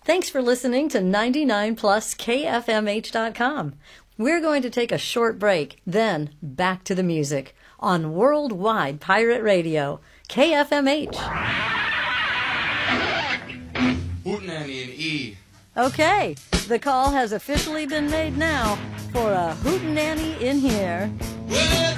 Thanks for listening to 99pluskfmh.com. We're going to take a short break, then back to the music on Worldwide Pirate Radio, KFMH. Hootenanny and E. Okay, the call has officially been made now for a hootenanny in here.